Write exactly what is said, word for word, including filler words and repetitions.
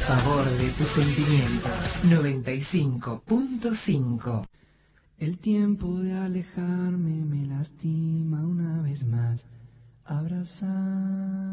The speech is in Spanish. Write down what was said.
favor de tus sentimientos. noventa y cinco punto cinco. El tiempo de alejarme me lastima una vez más. Abrazar.